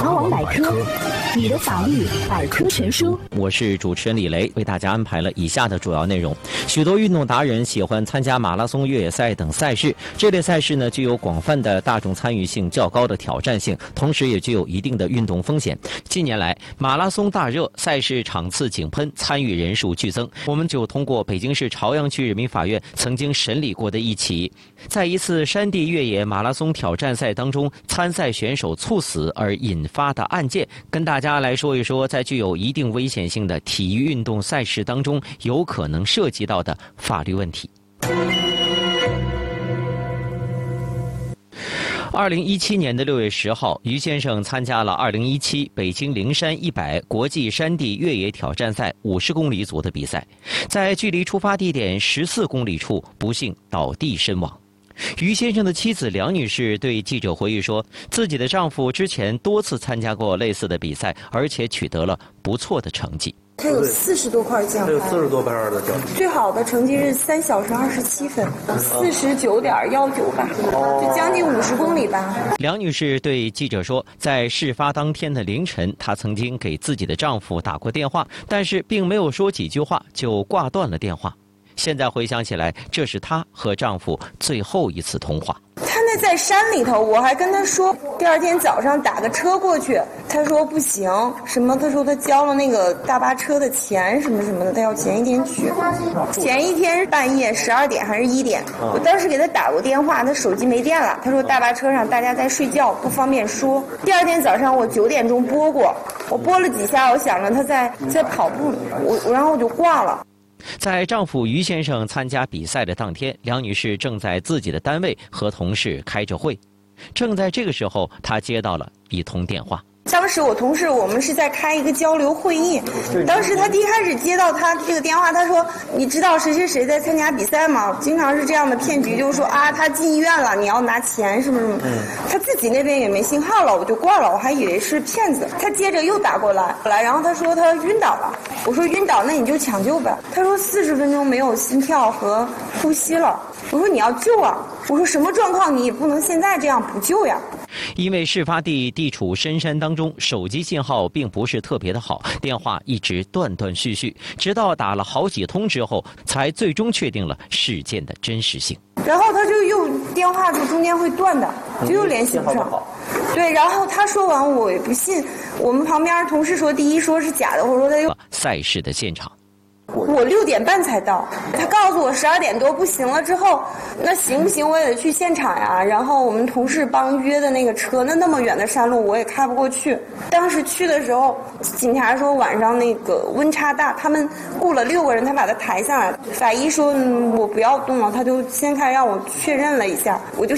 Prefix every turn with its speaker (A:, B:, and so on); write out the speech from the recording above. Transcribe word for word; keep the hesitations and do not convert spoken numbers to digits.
A: 法网百科，你的法律百科全书。
B: 我是主持人李雷，为大家安排了以下的主要内容。许多运动达人喜欢参加马拉松、越野赛等赛事，这类赛事呢具有广泛的大众参与性、较高的挑战性，同时也具有一定的运动风险。近年来，马拉松大热，赛事场次井喷，参与人数剧增。我们就通过北京市朝阳区人民法院曾经审理过的一起，在一次山地越野马拉松挑战赛当中，参赛选手猝死而引发的案件，跟大家来说一说，在具有一定危险性的体育运动赛事当中，有可能涉及到的法律问题。二零一七年的六月十号，于先生参加了二零一七北京灵山一百国际山地越野挑战赛五十公里组的比赛，在距离出发地点十四公里处不幸倒地身亡。于先生的妻子梁女士对记者回忆说，自己的丈夫之前多次参加过类似的比赛，而且取得了不错的成绩。
C: 他有四十多块奖牌，
D: 有四十多分的奖牌，
C: 最好的成绩是三小时二十七分，四十九点幺九吧，就将近五十公里吧。
B: 梁女士对记者说，在事发当天的凌晨，她曾经给自己的丈夫打过电话，但是并没有说几句话就挂断了电话。现在回想起来，这是她和丈夫最后一次通话。
C: 他那在山里头，我还跟他说第二天早上打个车过去，他说不行，什么他说他交了那个大巴车的钱什么什么的，他要前一天去。前一天是半夜十二点还是一点，我当时给他打过电话，他手机没电了，他说大巴车上大家在睡觉，不方便说。第二天早上我九点钟拨过，我拨了几下，我想着他在在跑步，我然后我就挂了。
B: 在丈夫于先生参加比赛的当天，梁女士正在自己的单位和同事开着会。正在这个时候，她接到了一通电话。
C: 当时我同事我们是在开一个交流会议，当时他第一开始接到他这个电话，他说你知道谁谁谁在参加比赛吗？经常是这样的骗局，就是说啊他进医院了，你要拿钱什么什么。他自己那边也没信号了，我就挂了，我还以为是骗子。他接着又打过来，来然后他说他晕倒了，我说晕倒那你就抢救呗。他说四十分钟没有心跳和呼吸了，我说你要救啊，我说什么状况你也不能现在这样不救呀。
B: 因为事发地地处深山当中，手机信号并不是特别的好，电话一直断断续续，直到打了好几通之后，才最终确定了事件的真实性。
C: 然后他就又电话就中间会断的，就又联系不上。对，然后他说完我也不信，我们旁边同事说第一说是假的，我说他又
B: 赛事的现场。
C: 我六点半才到，他告诉我十二点多不行了之后，那行不行我也得去现场呀。然后我们同事帮约的那个车，那那么远的山路我也开不过去。当时去的时候，警察说晚上那个温差大，他们雇了六个人，他把他抬上来。法医说、嗯、我不要动了，他就先开始让我确认了一下，我就